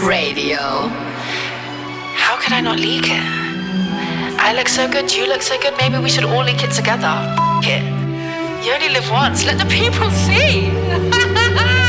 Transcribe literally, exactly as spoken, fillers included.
Radio. How could I not leak it? I look so good, you look so good, maybe we should all leak it together. F it. You only live once, let the people see.